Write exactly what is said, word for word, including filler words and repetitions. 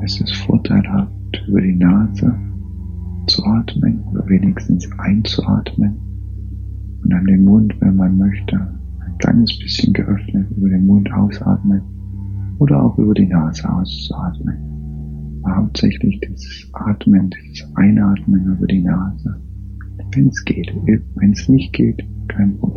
Es ist vorteilhaft, über die Nase zu atmen oder wenigstens einzuatmen und dann den Mund, wenn man möchte, ein kleines bisschen geöffnet über den Mund ausatmen oder auch über die Nase auszuatmen. Aber hauptsächlich das Atmen, das Einatmen über die Nase, wenn es geht. Wenn es nicht geht, kein Problem.